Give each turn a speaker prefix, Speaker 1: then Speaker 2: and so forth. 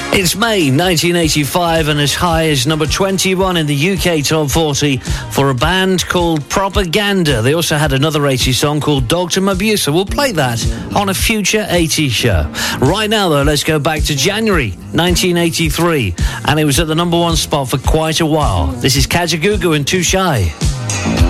Speaker 1: It's May 1985 and as high as number 21 in the UK Top 40 for a band called Propaganda. They also had another 80s song called Dr. Mabusa. We'll play that on a future 80s show. Right now, though, let's go back to January 1983, and it was at the number one spot for quite a while. This is Kajagoogoo and Too Shy.